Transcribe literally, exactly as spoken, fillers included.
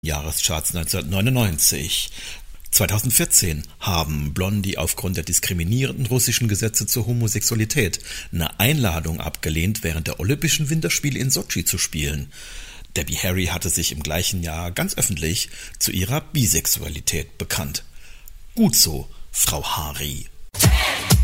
Jahrescharts neunzehnhundertneunundneunzig. zweitausendvierzehn haben Blondie aufgrund der diskriminierenden russischen Gesetze zur Homosexualität eine Einladung abgelehnt, während der Olympischen Winterspiele in Sotschi zu spielen. Debbie Harry hatte sich im gleichen Jahr ganz öffentlich zu ihrer Bisexualität bekannt. Gut so, Frau Harry.